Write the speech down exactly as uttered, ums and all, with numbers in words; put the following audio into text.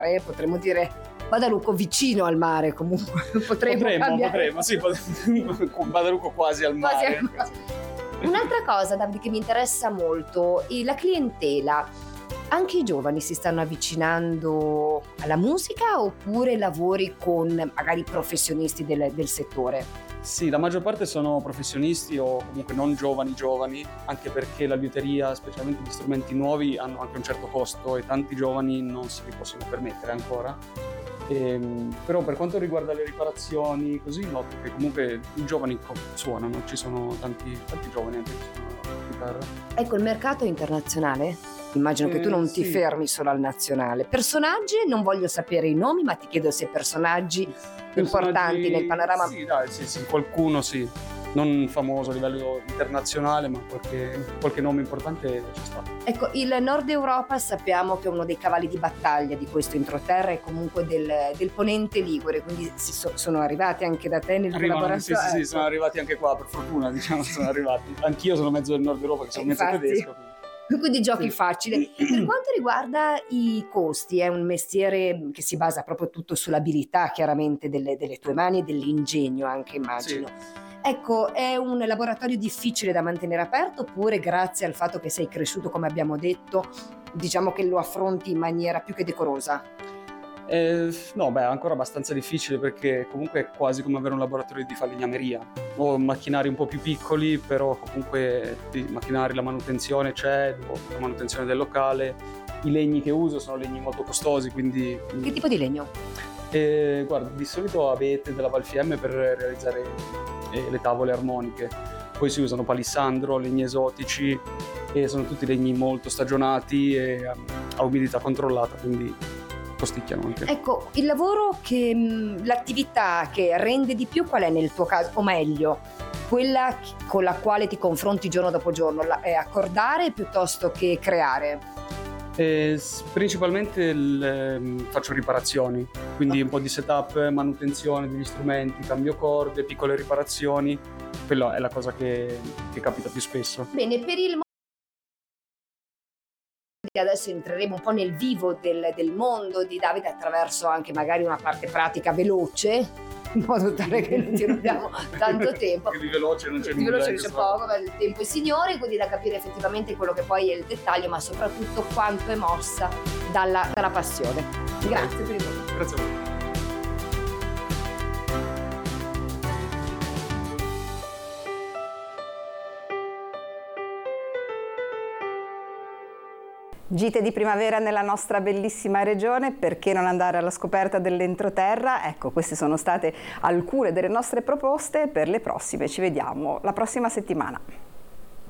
potremmo dire Badalucco vicino al mare, comunque potremmo, potremmo, cambiare. potremmo, sì, potremmo. Badalucco quasi al Quasi mare. al mare. Un'altra cosa, Davide, che mi interessa molto è la clientela. Anche i giovani si stanno avvicinando alla musica oppure lavori con magari professionisti del, del settore? Sì, la maggior parte sono professionisti o comunque non giovani giovani, anche perché la liuteria, specialmente gli strumenti nuovi, hanno anche un certo costo e tanti giovani non se li possono permettere ancora. Ehm, però per quanto riguarda le riparazioni, così noto che comunque i giovani suonano, ci sono tanti, tanti giovani anche che suonano la chitarra. Ecco, il mercato è internazionale? Immagino Eh, che tu non sì. ti fermi solo al nazionale. Personaggi, non voglio sapere i nomi, ma ti chiedo se personaggi, importanti nel panorama. Sì, dai, sì, sì, qualcuno sì, non famoso a livello internazionale, ma qualche, qualche nome importante c'è stato. Ecco, il Nord Europa sappiamo che è uno dei cavalli di battaglia di questo Introterra e comunque del, del Ponente Ligure, quindi si so, sono arrivati anche da te nel tuo Arrivano, laboratorio. sì, sì, sì, sono arrivati anche qua, per fortuna, diciamo, sono arrivati. Anch'io sono mezzo del Nord Europa, che sono mezzo Infatti. tedesco. Quindi giochi Sì. facile. Per quanto riguarda i costi, è un mestiere che si basa proprio tutto sull'abilità chiaramente delle, delle tue mani e dell'ingegno anche, immagino. Sì. Ecco, è un laboratorio difficile da mantenere aperto oppure grazie al fatto che sei cresciuto, come abbiamo detto, diciamo che lo affronti in maniera più che decorosa? Eh, no, beh, è ancora abbastanza difficile perché comunque è quasi come avere un laboratorio di falegnameria. Ho macchinari un po' più piccoli, però comunque i macchinari, la manutenzione c'è, la manutenzione del locale. I legni che uso sono legni molto costosi, quindi... Che tipo di legno? Eh, guarda, di solito abete della Valfiemme per realizzare eh, le tavole armoniche. Poi si usano palissandro, legni esotici e sono tutti legni molto stagionati e a umidità controllata, quindi costicchiano anche. Ecco, il lavoro che mh, l'attività che rende di più qual è nel tuo caso, o meglio, quella con la quale ti confronti giorno dopo giorno, la, è accordare piuttosto che creare? Eh, principalmente il, faccio riparazioni, quindi un po' di setup, manutenzione degli strumenti, cambio corde, piccole riparazioni, quella è la cosa che, che capita più spesso. Bene, per il adesso entreremo un po' nel vivo del, del mondo di Davide attraverso anche magari una parte pratica veloce, in modo tale che non ti rubiamo tanto tempo. Di veloce non c'è di nulla. veloce c'è poco, ma il tempo è signore, quindi da capire effettivamente quello che poi è il dettaglio, ma soprattutto quanto è mossa dalla, dalla passione. Grazie per il momento. Grazie a voi. Gite di primavera nella nostra bellissima regione, perché non andare alla scoperta dell'entroterra? Ecco, queste sono state alcune delle nostre proposte per le prossime, ci vediamo la prossima settimana.